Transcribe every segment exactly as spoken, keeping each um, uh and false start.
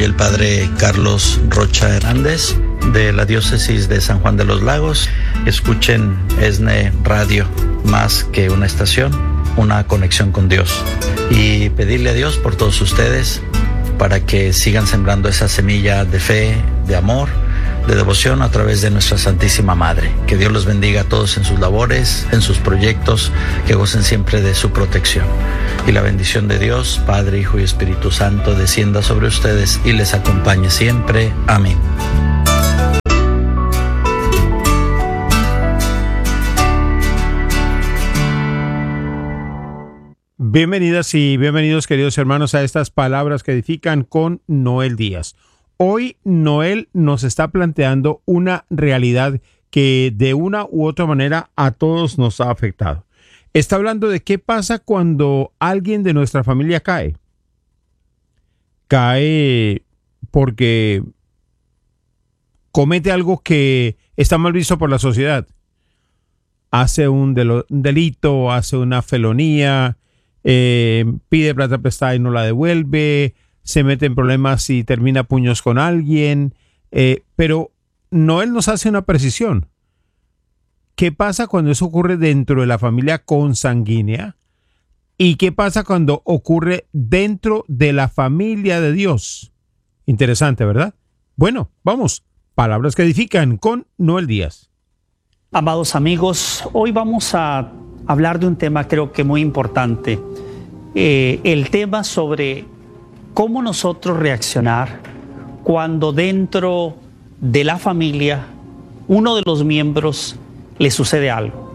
Soy el padre Carlos Rocha Hernández de la diócesis de San Juan de los Lagos. Escuchen ESNE Radio, más que una estación, una conexión con Dios. Y pedirle a Dios por todos ustedes para que sigan sembrando esa semilla de fe, de amor, de devoción a través de nuestra Santísima Madre. Que Dios los bendiga a todos en sus labores, en sus proyectos, que gocen siempre de su protección. Y la bendición de Dios, Padre, Hijo y Espíritu Santo, descienda sobre ustedes y les acompañe siempre. Amén. Bienvenidas y bienvenidos, queridos hermanos, a estas palabras que edifican con Noel Díaz. Hoy Noel nos está planteando una realidad que de una u otra manera a todos nos ha afectado. Está hablando de qué pasa cuando alguien de nuestra familia cae. Cae porque comete algo que está mal visto por la sociedad. Hace un del- delito, hace una felonía, eh, pide plata prestada y no la devuelve, se mete en problemas y termina a puños con alguien, eh, pero Noel nos hace una precisión. ¿Qué pasa cuando eso ocurre dentro de la familia consanguínea? ¿Y qué pasa cuando ocurre dentro de la familia de Dios? Interesante, ¿verdad? Bueno, vamos. Palabras que edifican con Noel Díaz. Amados amigos, hoy vamos a hablar de un tema creo que muy importante. Eh, el tema sobre cómo nosotros reaccionar cuando dentro de la familia uno de los miembros le sucede algo.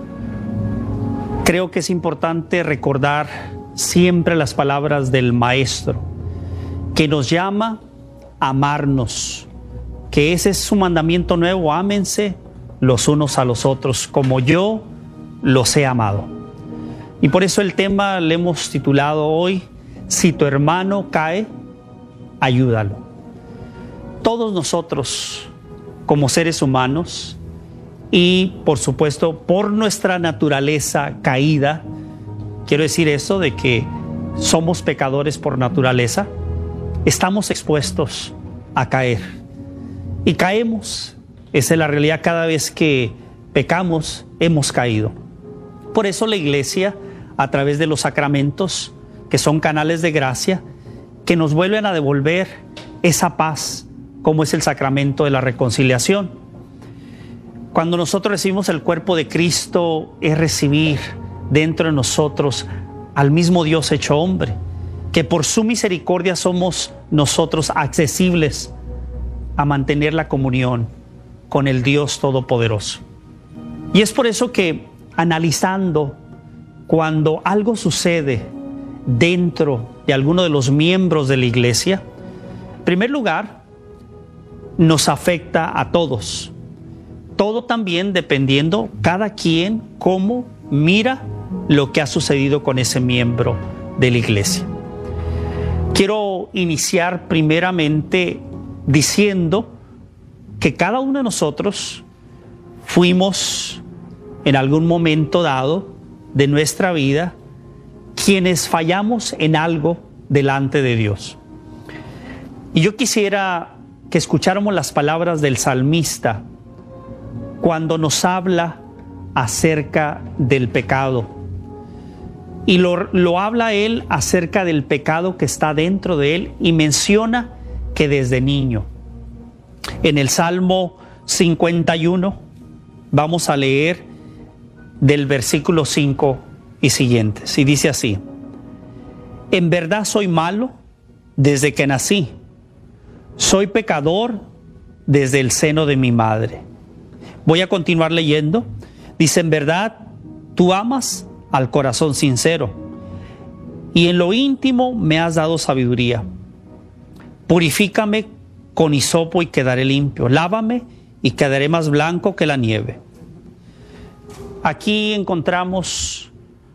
Creo que es importante recordar siempre las palabras del Maestro, que nos llama a amarnos, que ese es su mandamiento nuevo: ámense los unos a los otros como yo los he amado. Y por eso el tema le hemos titulado hoy: si tu hermano cae, ayúdalo. Todos nosotros, como seres humanos, y por supuesto por nuestra naturaleza caída, quiero decir eso de que somos pecadores por naturaleza, estamos expuestos a caer. Y caemos, esa es la realidad, cada vez que pecamos hemos caído. Por eso la Iglesia, a través de los sacramentos, que son canales de gracia, que nos vuelven a devolver esa paz, como es el sacramento de la reconciliación. Cuando nosotros recibimos el cuerpo de Cristo, es recibir dentro de nosotros al mismo Dios hecho hombre, que por su misericordia somos nosotros accesibles a mantener la comunión con el Dios Todopoderoso. Y es por eso que, analizando cuando algo sucede dentro de alguno de los miembros de la iglesia, en primer lugar, nos afecta a todos. Todo también dependiendo cada quien cómo mira lo que ha sucedido con ese miembro de la iglesia. Quiero iniciar primeramente diciendo que cada uno de nosotros fuimos en algún momento dado de nuestra vida quienes fallamos en algo delante de Dios. Y yo quisiera que escucháramos las palabras del salmista cuando nos habla acerca del pecado. Y lo, lo habla él acerca del pecado que está dentro de él y menciona que desde niño. En el Salmo cincuenta y uno vamos a leer del versículo cinco y siguientes, y dice así: en verdad soy malo desde que nací, soy pecador desde el seno de mi madre. Voy a continuar leyendo. Dice: en verdad tú amas al corazón sincero, y en lo íntimo me has dado sabiduría. Purifícame con hisopo y quedaré limpio, lávame y quedaré más blanco que la nieve. Aquí encontramos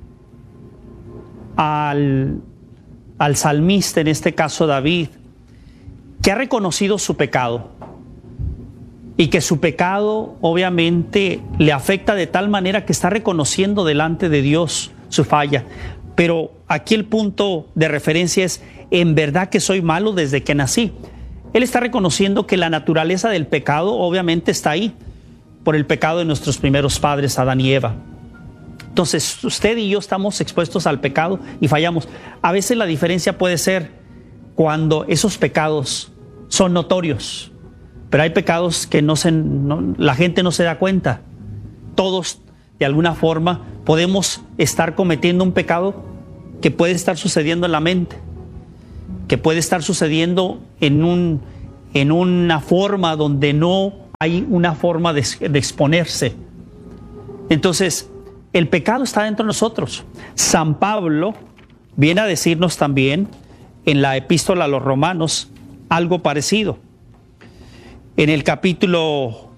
al, al salmista, en este caso David, que ha reconocido su pecado y que su pecado obviamente le afecta de tal manera que está reconociendo delante de Dios su falla. Pero aquí el punto de referencia es, ¿en verdad que soy malo desde que nací? Él está reconociendo que la naturaleza del pecado obviamente está ahí, por el pecado de nuestros primeros padres, Adán y Eva. Entonces, usted y yo estamos expuestos al pecado y fallamos. A veces la diferencia puede ser cuando esos pecados son notorios, pero hay pecados que no se, no, la gente no se da cuenta. Todos, de alguna forma, podemos estar cometiendo un pecado que puede estar sucediendo en la mente, que puede estar sucediendo en, un, en una forma donde no hay una forma de, de exponerse. Entonces, el pecado está dentro de nosotros. San Pablo viene a decirnos también en la epístola a los Romanos algo parecido. En el capítulo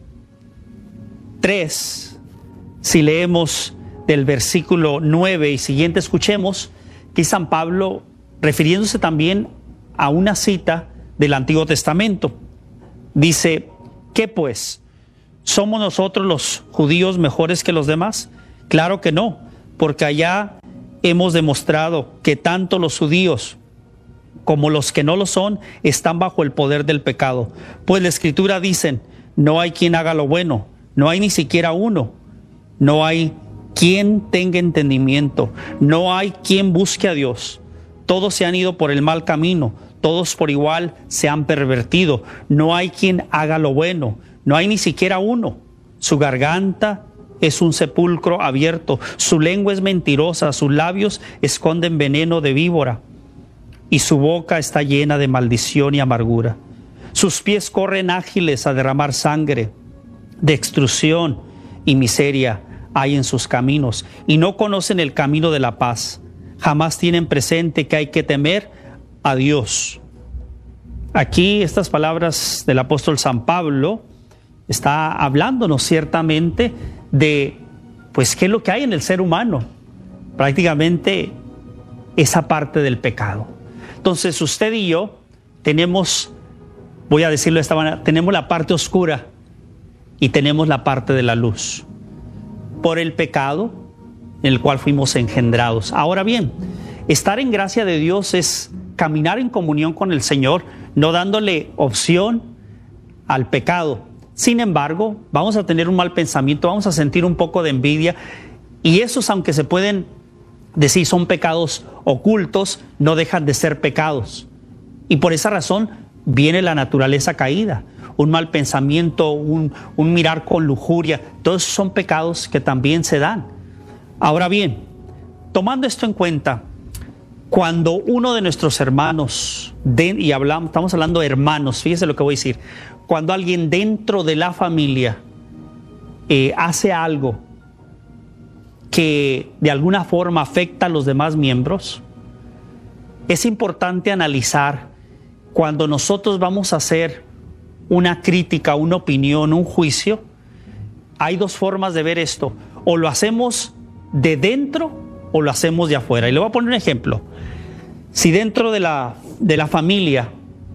tres, si leemos del versículo nueve y siguiente, escuchemos que San Pablo, refiriéndose también a una cita del Antiguo Testamento, dice: ¿qué pues? ¿Somos nosotros los judíos mejores que los demás? Claro que no, porque allá hemos demostrado que tanto los judíos como los que no lo son están bajo el poder del pecado. Pues la Escritura dice: no hay quien haga lo bueno, no hay ni siquiera uno, no hay quien tenga entendimiento, no hay quien busque a Dios. Todos se han ido por el mal camino, todos por igual se han pervertido, no hay quien haga lo bueno, no hay ni siquiera uno. Su garganta es un sepulcro abierto, su lengua es mentirosa, sus labios esconden veneno de víbora y su boca está llena de maldición y amargura. Sus pies corren ágiles a derramar sangre, de extrusión y miseria hay en sus caminos y no conocen el camino de la paz. Jamás tienen presente que hay que temer a Dios. Aquí estas palabras del apóstol San Pablo está hablándonos ciertamente de, pues, qué es lo que hay en el ser humano, prácticamente esa parte del pecado. Entonces usted y yo tenemos, voy a decirlo de esta manera, tenemos la parte oscura y tenemos la parte de la luz, por el pecado en el cual fuimos engendrados. Ahora bien, estar en gracia de Dios es caminar en comunión con el Señor, no dándole opción al pecado. Sin embargo, vamos a tener un mal pensamiento, vamos a sentir un poco de envidia, y esos, aunque se pueden decir son pecados ocultos, no dejan de ser pecados. Y por esa razón viene la naturaleza caída, un mal pensamiento, un, un mirar con lujuria, todos son pecados que también se dan. Ahora bien, tomando esto en cuenta, cuando uno de nuestros hermanos, de, y hablamos, estamos hablando de hermanos, fíjese lo que voy a decir, cuando alguien dentro de la familia eh, hace algo que de alguna forma afecta a los demás miembros, es importante analizar cuando nosotros vamos a hacer una crítica, una opinión, un juicio. Hay dos formas de ver esto: o lo hacemos de dentro o lo hacemos de afuera. Y le voy a poner un ejemplo. Si dentro de la, de la familia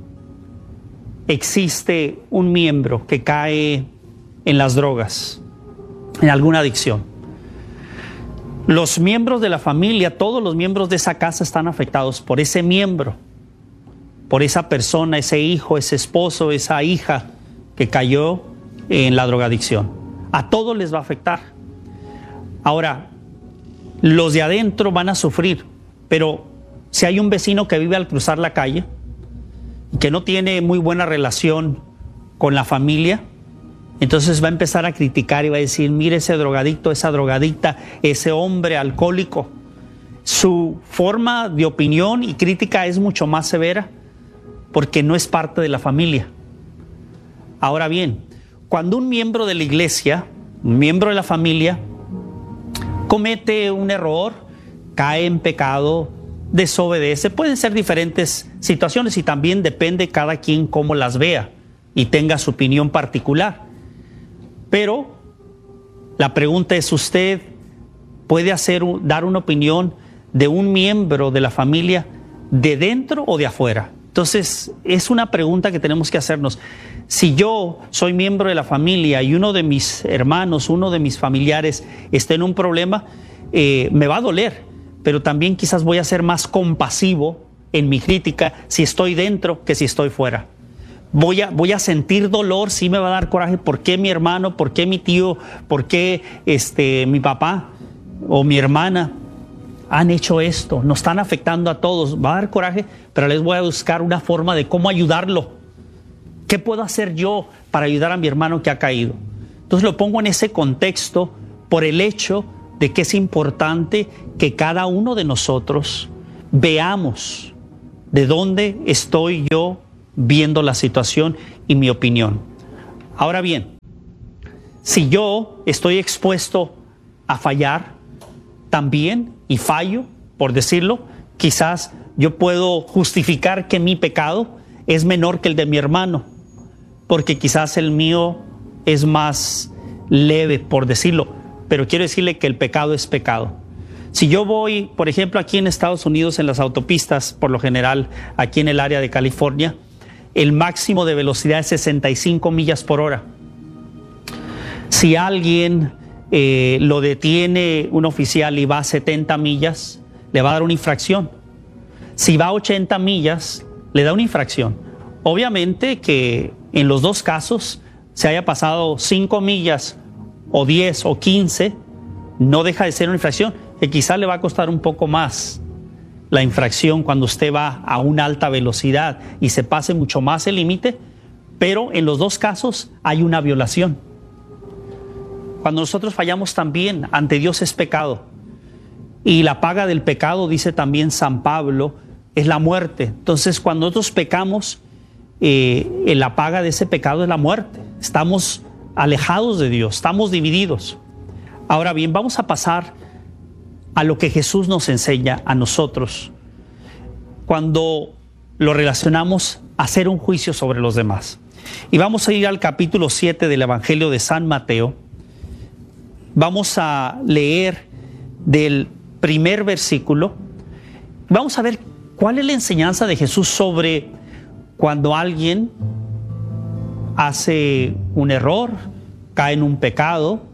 existe un miembro que cae en las drogas, en alguna adicción, los miembros de la familia, todos los miembros de esa casa están afectados por ese miembro, por esa persona, ese hijo, ese esposo, esa hija que cayó en la drogadicción. A todos les va a afectar. Ahora, los de adentro van a sufrir, pero si hay un vecino que vive al cruzar la calle y que no tiene muy buena relación con la familia, entonces va a empezar a criticar y va a decir: mire ese drogadicto, esa drogadicta, ese hombre alcohólico. Su forma de opinión y crítica es mucho más severa porque no es parte de la familia. Ahora bien, cuando un miembro de la iglesia, un miembro de la familia, comete un error, cae en pecado, desobedece, pueden ser diferentes situaciones y también depende cada quien cómo las vea y tenga su opinión particular. Pero la pregunta es: ¿usted puede hacer, dar una opinión de un miembro de la familia de dentro o de afuera? Entonces, es una pregunta que tenemos que hacernos. Si yo soy miembro de la familia y uno de mis hermanos, uno de mis familiares está en un problema, eh, me va a doler, pero también quizás voy a ser más compasivo en mi crítica si estoy dentro que si estoy fuera. Voy a, voy a sentir dolor, sí me va a dar coraje. ¿Por qué mi hermano? ¿Por qué mi tío? ¿Por qué este, mi papá o mi hermana han hecho esto? Nos están afectando a todos. Va a dar coraje, pero les voy a buscar una forma de cómo ayudarlo. ¿Qué puedo hacer yo para ayudar a mi hermano que ha caído? Entonces lo pongo en ese contexto por el hecho de que es importante que cada uno de nosotros veamos de dónde estoy yo viendo la situación y mi opinión. Ahora bien, si yo estoy expuesto a fallar también y fallo, por decirlo, quizás yo puedo justificar que mi pecado es menor que el de mi hermano, porque quizás el mío es más leve, por decirlo, pero quiero decirle que el pecado es pecado. Si yo voy, por ejemplo, aquí en Estados Unidos, en las autopistas, por lo general, aquí en el área de California, el máximo de velocidad es sesenta y cinco millas por hora. Si alguien eh, lo detiene un oficial y va a setenta millas, le va a dar una infracción. Si va a ochenta millas, le da una infracción. Obviamente que en los dos casos, se haya pasado cinco millas o diez o quince, no deja de ser una infracción, que quizás le va a costar un poco más la infracción cuando usted va a una alta velocidad y se pase mucho más el límite, pero en los dos casos hay una violación. Cuando nosotros fallamos también, ante Dios es pecado. Y la paga del pecado, dice también San Pablo, es la muerte. Entonces, cuando nosotros pecamos, eh, la paga de ese pecado es la muerte. Estamos alejados de Dios, estamos divididos. Ahora bien, vamos a pasar a lo que Jesús nos enseña a nosotros cuando lo relacionamos a hacer un juicio sobre los demás. Y vamos a ir al capítulo siete del Evangelio de San Mateo. Vamos a leer del primer versículo. Vamos a ver cuál es la enseñanza de Jesús sobre cuando alguien hace un error, cae en un pecado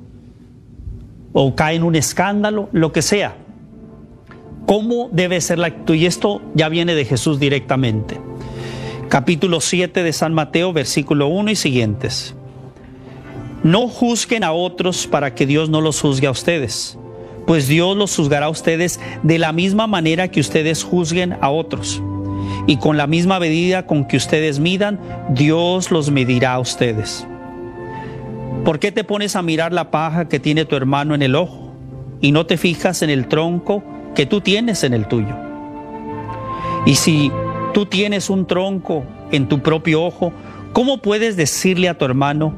o cae en un escándalo, lo que sea. ¿Cómo debe ser la actitud? Y esto ya viene de Jesús directamente. Capítulo siete de San Mateo, versículo uno y siguientes. No juzguen a otros para que Dios no los juzgue a ustedes, pues Dios los juzgará a ustedes de la misma manera que ustedes juzguen a otros. Y con la misma medida con que ustedes midan, Dios los medirá a ustedes. ¿Por qué te pones a mirar la paja que tiene tu hermano en el ojo y no te fijas en el tronco que tú tienes en el tuyo? Y si tú tienes un tronco en tu propio ojo, ¿cómo puedes decirle a tu hermano,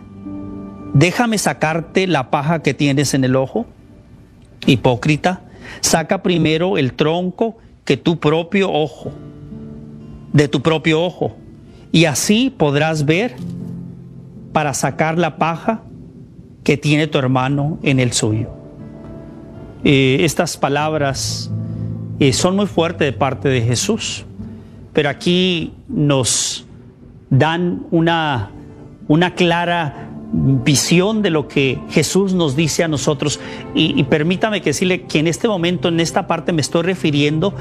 déjame sacarte la paja que tienes en el ojo? Hipócrita, saca primero el tronco que tu propio ojo, de tu propio ojo, y así podrás ver para sacar la paja que tiene tu hermano en el suyo. Eh, estas palabras eh, son muy fuertes de parte de Jesús, pero aquí nos dan una, una clara visión de lo que Jesús nos dice a nosotros. Y, y permítame que decirle que en este momento, en esta parte, me estoy refiriendo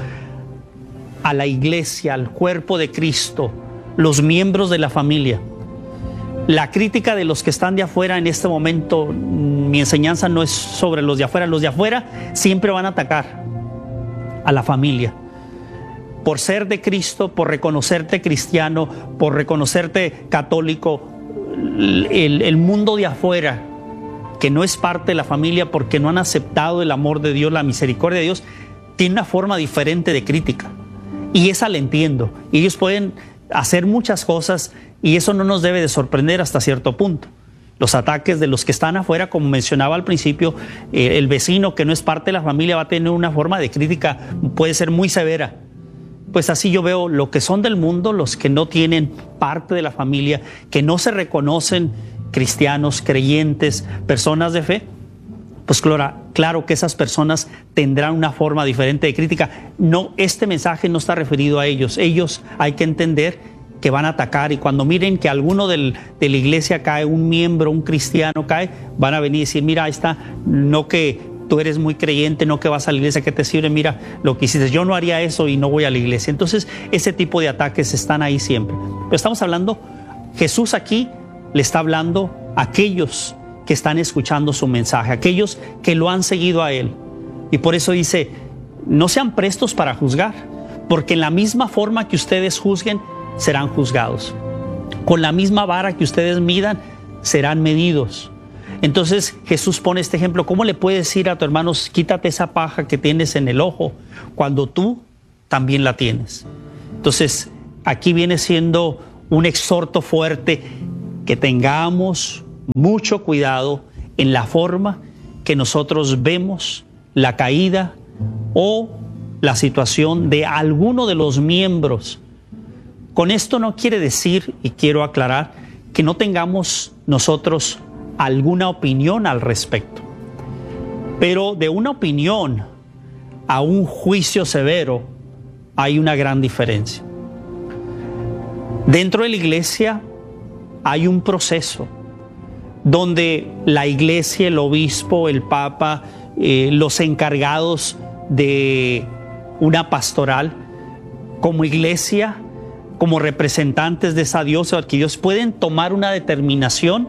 a la iglesia, al cuerpo de Cristo, los miembros de la familia. La crítica de los que están de afuera en este momento, mi enseñanza no es sobre los de afuera. Los de afuera siempre van a atacar a la familia. Por ser de Cristo, por reconocerte cristiano, por reconocerte católico, el, el mundo de afuera, que no es parte de la familia porque no han aceptado el amor de Dios, la misericordia de Dios, tiene una forma diferente de crítica. Y esa la entiendo. Y ellos pueden hacer muchas cosas y eso no nos debe de sorprender hasta cierto punto. Los ataques de los que están afuera, como mencionaba al principio, eh, el vecino que no es parte de la familia va a tener una forma de crítica, puede ser muy severa. Pues así yo veo lo que son del mundo, los que no tienen parte de la familia, que no se reconocen cristianos, creyentes, personas de fe. Pues claro, claro que esas personas tendrán una forma diferente de crítica. No, este mensaje no está referido a ellos. Ellos hay que entender que van a atacar, y cuando miren que alguno del, de la iglesia cae, un miembro, un cristiano cae, van a venir y decir, mira, ahí está, no que tú eres muy creyente, no que vas a la iglesia, ¿qué te sirve? Mira lo que hiciste, yo no haría eso y no voy a la iglesia. Entonces ese tipo de ataques están ahí siempre. Pero estamos hablando, Jesús aquí le está hablando a aquellos que están escuchando su mensaje, aquellos que lo han seguido a Él. Y por eso dice, no sean prestos para juzgar, porque en la misma forma que ustedes juzguen, serán juzgados. Con la misma vara que ustedes midan, serán medidos. Entonces Jesús pone este ejemplo. ¿Cómo le puedes decir a tu hermano, quítate esa paja que tienes en el ojo, cuando tú también la tienes? Entonces aquí viene siendo un exhorto fuerte, que tengamos mucho cuidado en la forma que nosotros vemos la caída o la situación de alguno de los miembros. Con esto no quiere decir, y quiero aclarar, que no tengamos nosotros alguna opinión al respecto. Pero de una opinión a un juicio severo hay una gran diferencia. Dentro de la iglesia hay un proceso donde la iglesia, el obispo, el papa, eh, los encargados de una pastoral, como iglesia, como representantes de esa Dios o arquidiócesis, pueden tomar una determinación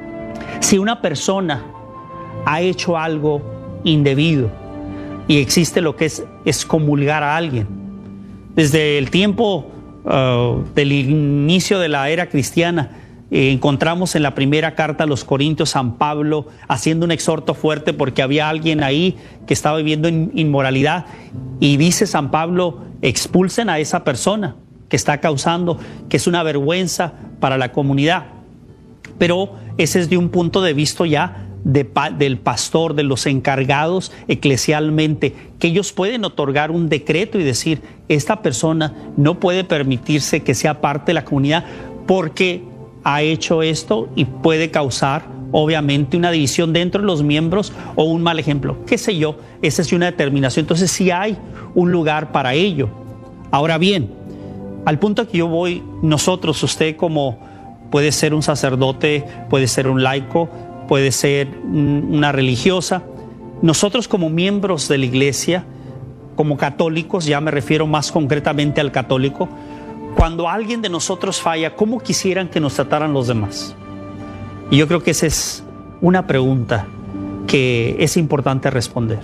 si una persona ha hecho algo indebido y existe lo que es excomulgar a alguien. Desde el tiempo uh, del inicio de la era cristiana, eh, encontramos en la primera carta a los Corintios San Pablo haciendo un exhorto fuerte porque había alguien ahí que estaba viviendo in, inmoralidad, y dice San Pablo, expulsen a esa persona que está causando, que es una vergüenza para la comunidad. Pero ese es de un punto de vista ya de, del pastor, de los encargados eclesialmente, que ellos pueden otorgar un decreto y decir, esta persona no puede permitirse que sea parte de la comunidad porque ha hecho esto y puede causar obviamente una división dentro de los miembros o un mal ejemplo, qué sé yo. Esa es una determinación. Entonces sí hay un lugar para ello. Ahora bien, al punto que yo voy, nosotros, usted como puede ser un sacerdote, puede ser un laico, puede ser una religiosa. Nosotros como miembros de la iglesia, como católicos, ya me refiero más concretamente al católico, cuando alguien de nosotros falla, ¿cómo quisieran que nos trataran los demás? Y yo creo que esa es una pregunta que es importante responder.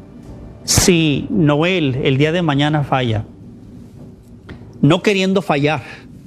Si Noel el día de mañana falla, no queriendo fallar,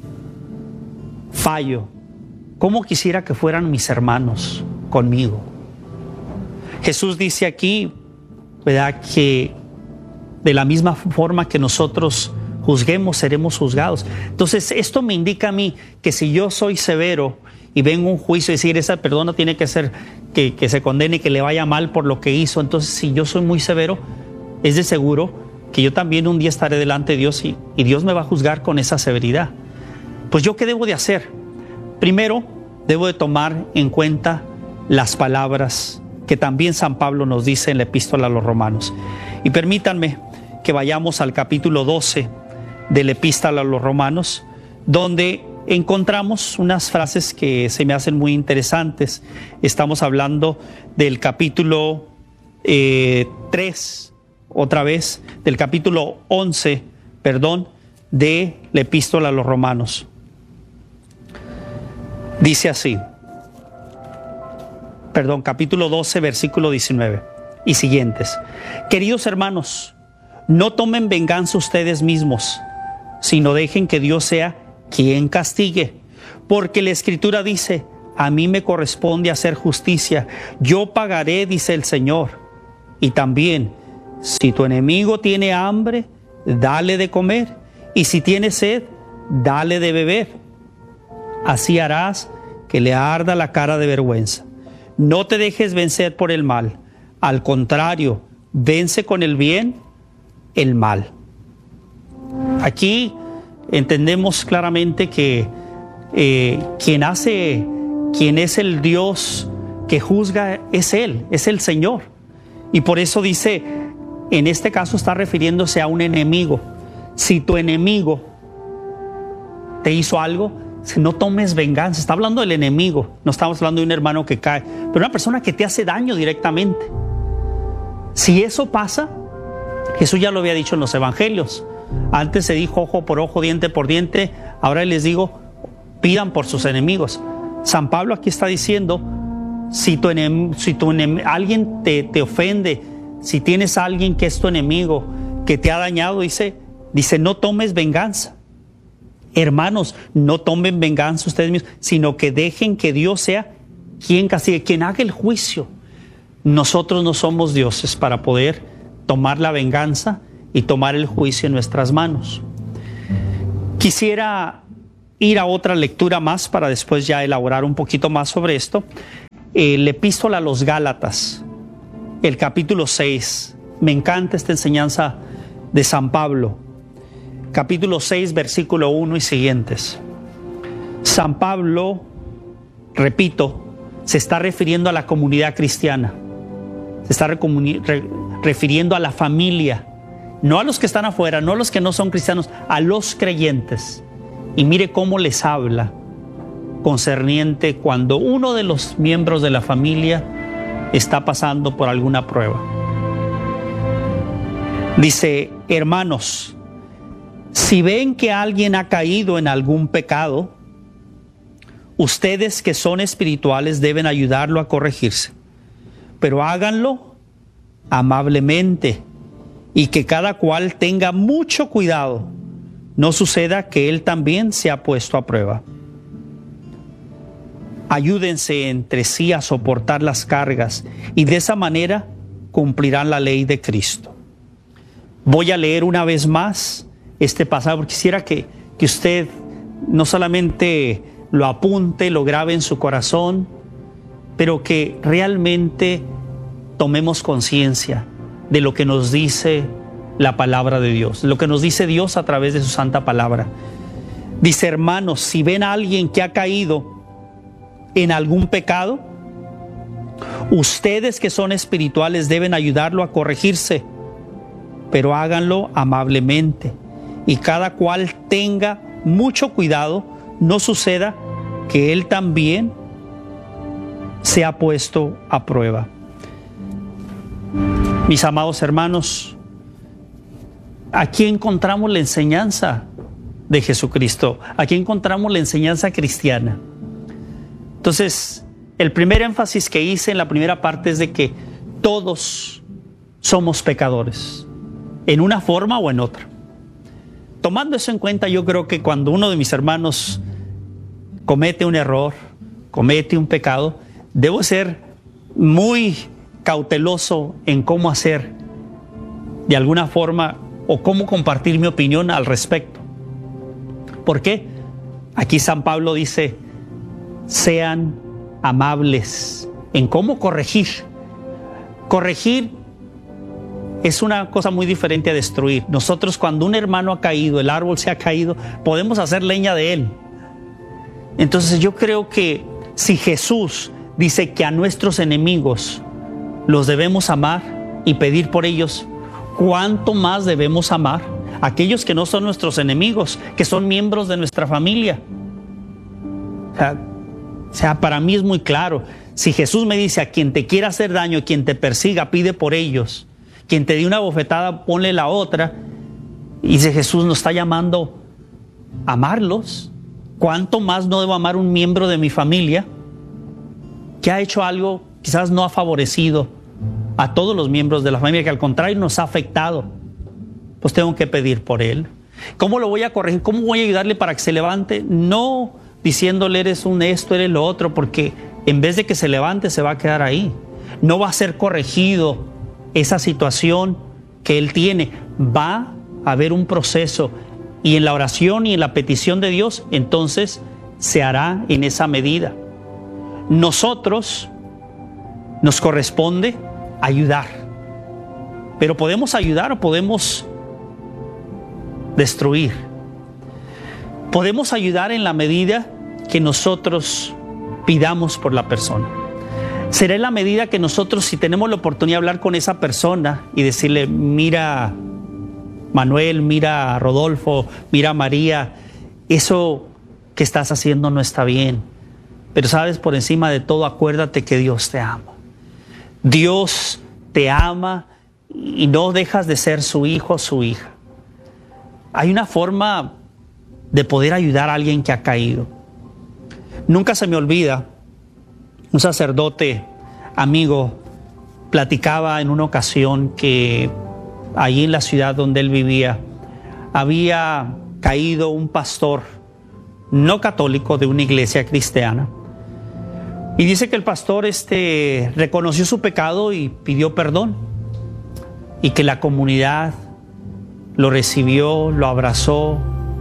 fallo, ¿cómo quisiera que fueran mis hermanos conmigo? Jesús dice aquí, ¿verdad?, que de la misma forma que nosotros juzguemos, seremos juzgados. Entonces, esto me indica a mí que si yo soy severo y vengo a un juicio y decir, esa persona tiene que ser que, que se condene y que le vaya mal por lo que hizo, entonces si yo soy muy severo, es de seguro que yo también un día estaré delante de Dios y, y Dios me va a juzgar con esa severidad. Pues yo, ¿qué debo de hacer? Primero, debo de tomar en cuenta las palabras que también San Pablo nos dice en la epístola a los Romanos. Y permítanme que vayamos al capítulo doce de la epístola a los Romanos, donde encontramos unas frases que se me hacen muy interesantes. Estamos hablando del capítulo eh, tres, otra vez, del capítulo once, perdón, de la epístola a los Romanos. Dice así, perdón, capítulo doce, versículo diecinueve y siguientes. Queridos hermanos, no tomen venganza ustedes mismos, sino dejen que Dios sea quien castigue. Porque la Escritura dice, a mí me corresponde hacer justicia, yo pagaré, dice el Señor. Y también, si tu enemigo tiene hambre, dale de comer, y si tiene sed, dale de beber. Así harás que le arda la cara de vergüenza. No te dejes vencer por el mal, al contrario, vence con el bien el mal. Aquí entendemos claramente que eh, quien hace, quien es el Dios que juzga es Él, es el Señor. Y por eso dice, en este caso está refiriéndose a un enemigo. Si tu enemigo te hizo algo, no tomes venganza. Está hablando del enemigo, no estamos hablando de un hermano que cae, pero una persona que te hace daño directamente. Si eso pasa, Jesús ya lo había dicho en los evangelios. Antes se dijo ojo por ojo, diente por diente. Ahora les digo, pidan por sus enemigos. San Pablo aquí está diciendo, si, tu enem, si tu enem, alguien te, te ofende, si tienes a alguien que es tu enemigo, que te ha dañado, dice, dice no tomes venganza. Hermanos, no tomen venganza ustedes mismos, sino que dejen que Dios sea quien castigue, quien haga el juicio. Nosotros no somos dioses para poder tomar la venganza y tomar el juicio en nuestras manos. Quisiera ir a otra lectura más para después ya elaborar un poquito más sobre esto. El epístola a los Gálatas, el capítulo seis. Me encanta esta enseñanza de San Pablo. Capítulo seis, versículo uno y siguientes. San Pablo, repito, se está refiriendo a la comunidad cristiana. Se está re refiriendo a la familia. No a los que están afuera, no a los que no son cristianos, a los creyentes. Y mire cómo les habla concerniente cuando uno de los miembros de la familia está pasando por alguna prueba. Dice, hermanos, si ven que alguien ha caído en algún pecado, ustedes que son espirituales deben ayudarlo a corregirse, pero háganlo amablemente y que cada cual tenga mucho cuidado. No suceda que él también sea puesto a prueba. Ayúdense entre sí a soportar las cargas y de esa manera cumplirán la ley de Cristo. Voy a leer una vez más este pasaje porque quisiera que, que usted no solamente lo apunte, lo grabe en su corazón, pero que realmente tomemos conciencia de lo que nos dice la palabra de Dios, lo que nos dice Dios a través de su santa palabra. Dice, hermanos, si ven a alguien que ha caído en algún pecado, ustedes que son espirituales deben ayudarlo a corregirse, pero háganlo amablemente y cada cual tenga mucho cuidado, no suceda que él también sea puesto a prueba. Mis amados hermanos, aquí encontramos la enseñanza de Jesucristo, aquí encontramos la enseñanza cristiana. Entonces, el primer énfasis que hice en la primera parte es de que todos somos pecadores, en una forma o en otra. Tomando eso en cuenta, yo creo que cuando uno de mis hermanos comete un error, comete un pecado, debo ser muy cauteloso en cómo hacer de alguna forma o cómo compartir mi opinión al respecto. ¿Por qué? Aquí San Pablo dice, sean amables en cómo corregir. Corregir es una cosa muy diferente a destruir. Nosotros, cuando un hermano ha caído, el árbol se ha caído, podemos hacer leña de él. Entonces yo creo que si Jesús dice que a nuestros enemigos los debemos amar y pedir por ellos, ¿cuánto más debemos amar a aquellos que no son nuestros enemigos, que son miembros de nuestra familia? O sea, o sea, para mí es muy claro. Si Jesús me dice, a quien te quiera hacer daño, quien te persiga, pide por ellos. Quien te dé una bofetada, ponle la otra. Y dice Jesús, nos está llamando a amarlos. ¿Cuánto más no debo amar un miembro de mi familia que ha hecho algo, quizás no ha favorecido a todos los miembros de la familia, que al contrario nos ha afectado? Pues tengo que pedir por él. ¿Cómo lo voy a corregir? ¿Cómo voy a ayudarle para que se levante? No diciéndole eres un esto, eres lo otro, porque en vez de que se levante se va a quedar ahí. No va a ser corregido esa situación que él tiene. Va a haber un proceso y en la oración y en la petición de Dios, entonces se hará en esa medida. Nosotros nos corresponde ayudar, pero podemos ayudar o podemos destruir. Podemos ayudar en la medida que nosotros pidamos por la persona. Será en la medida que nosotros, si tenemos la oportunidad de hablar con esa persona y decirle, mira Manuel, mira Rodolfo, mira María, eso que estás haciendo no está bien. Pero sabes, por encima de todo, acuérdate que Dios te ama. Dios te ama y no dejas de ser su hijo o su hija. Hay una forma de poder ayudar a alguien que ha caído. Nunca se me olvida, un sacerdote amigo platicaba en una ocasión que allí en la ciudad donde él vivía había caído un pastor no católico de una iglesia cristiana. Y dice que el pastor este, reconoció su pecado y pidió perdón. Y que la comunidad lo recibió, lo abrazó,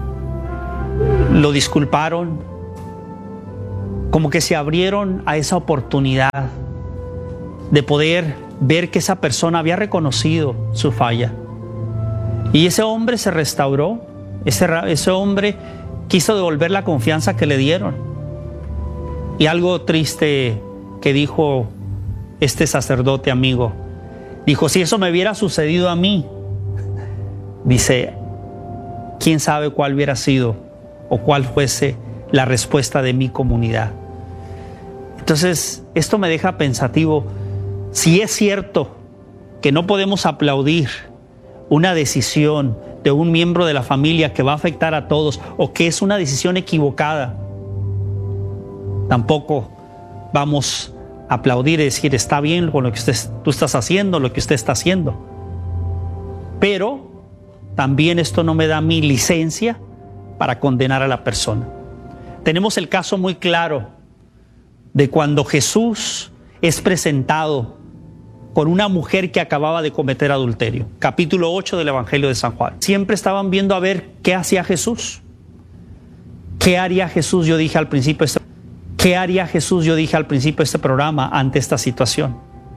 lo disculparon. Como que se abrieron a esa oportunidad de poder ver que esa persona había reconocido su falla. Y ese hombre se restauró, ese, ese hombre quiso devolver la confianza que le dieron. Y algo triste que dijo este sacerdote amigo, dijo, si eso me hubiera sucedido a mí, dice, quién sabe cuál hubiera sido o cuál fuese la respuesta de mi comunidad. Entonces, esto me deja pensativo. Si es cierto que no podemos aplaudir una decisión de un miembro de la familia que va a afectar a todos o que es una decisión equivocada, tampoco vamos a aplaudir y decir está bien con lo que usted, tú estás haciendo, lo que usted está haciendo. Pero también esto no me da mi licencia para condenar a la persona. Tenemos el caso muy claro de cuando Jesús es presentado con una mujer que acababa de cometer adulterio. Capítulo ocho del Evangelio de San Juan. Siempre estaban viendo a ver qué hacía Jesús. ¿Qué haría Jesús? Yo dije al principio, este, ¿qué haría Jesús? Yo dije al principio de este programa ante esta situación.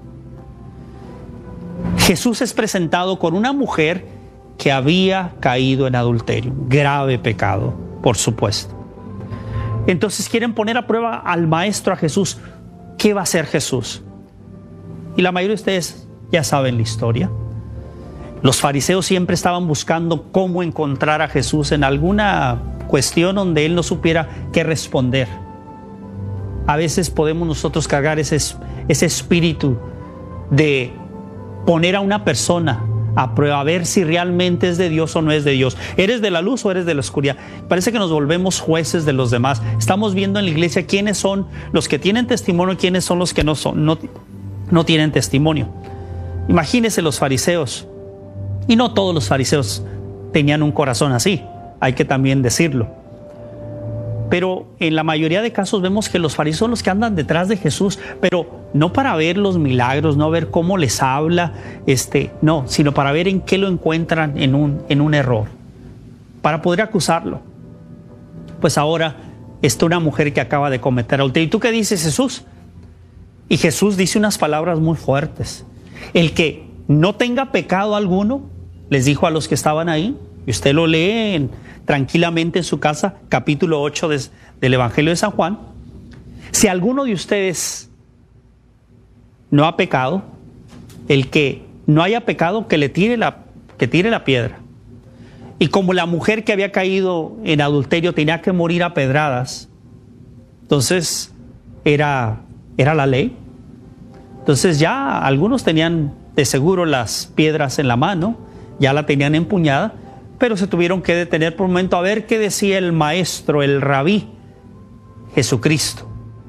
Jesús es presentado con una mujer que había caído en adulterio. Grave pecado, por supuesto. Entonces quieren poner a prueba al maestro, a Jesús. ¿Qué va a hacer Jesús? Y la mayoría de ustedes ya saben la historia. Los fariseos siempre estaban buscando cómo encontrar a Jesús en alguna cuestión donde él no supiera qué responder. A veces podemos nosotros cargar ese, ese espíritu de poner a una persona a prueba, a ver si realmente es de Dios o no es de Dios. ¿Eres de la luz o eres de la oscuridad? Parece que nos volvemos jueces de los demás. Estamos viendo en la iglesia quiénes son los que tienen testimonio y quiénes son los que no son, no, no tienen testimonio. Imagínense los fariseos. Y no todos los fariseos tenían un corazón así, hay que también decirlo. Pero en la mayoría de casos vemos que los fariseos son los que andan detrás de Jesús, pero no para ver los milagros, no ver cómo les habla, este, no, sino para ver en qué lo encuentran en un, en un error, para poder acusarlo. Pues ahora está una mujer que acaba de cometer adulterio. ¿Y tú qué dices, Jesús? Y Jesús dice unas palabras muy fuertes. El que no tenga pecado alguno, les dijo a los que estaban ahí, y usted lo lee en, tranquilamente en su casa, capítulo ocho de, del Evangelio de San Juan. Si alguno de ustedes no ha pecado, el que no haya pecado, que le tire la, que tire la piedra. Y como la mujer que había caído en adulterio tenía que morir a pedradas, entonces era, era la ley. Entonces ya algunos tenían de seguro las piedras en la mano, ya la tenían empuñada, pero se tuvieron que detener por un momento a ver qué decía el maestro, el rabí, Jesucristo.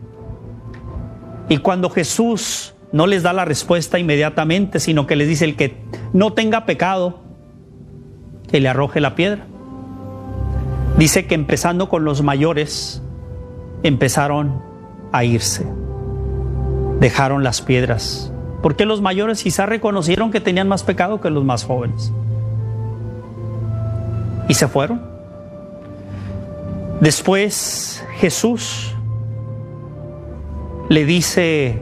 Y cuando Jesús no les da la respuesta inmediatamente, sino que les dice el que no tenga pecado, que le arroje la piedra. Dice que empezando con los mayores, empezaron a irse. Dejaron las piedras. Porque los mayores quizás reconocieron que tenían más pecado que los más jóvenes. Y se fueron. Después Jesús le dice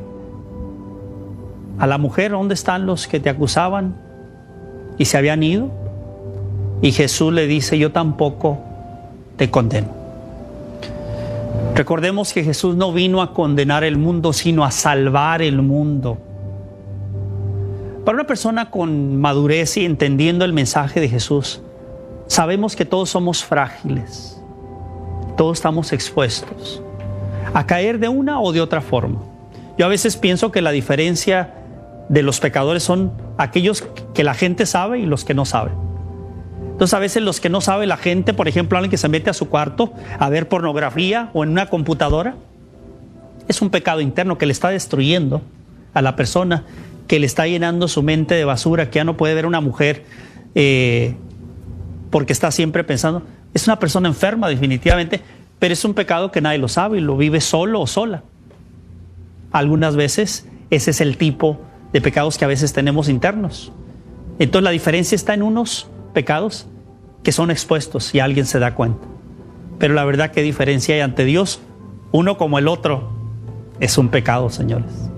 a la mujer, ¿dónde están los que te acusaban? Y se habían ido. Y Jesús le dice, yo tampoco te condeno. Recordemos que Jesús no vino a condenar el mundo, sino a salvar el mundo. Para una persona con madurez y entendiendo el mensaje de Jesús, sabemos que todos somos frágiles, todos estamos expuestos a caer de una o de otra forma. Yo a veces pienso que la diferencia de los pecadores son aquellos que la gente sabe y los que no saben. Entonces a veces los que no sabe la gente, por ejemplo, alguien que se mete a su cuarto a ver pornografía o en una computadora, es un pecado interno que le está destruyendo a la persona, que le está llenando su mente de basura, que ya no puede ver una mujer eh, porque está siempre pensando. Es una persona enferma definitivamente, pero es un pecado que nadie lo sabe y lo vive solo o sola. Algunas veces ese es el tipo de pecados que a veces tenemos internos. Entonces la diferencia está en unos pecados que son expuestos y alguien se da cuenta. Pero la verdad, ¿qué diferencia hay ante Dios? Uno como el otro es un pecado, señores.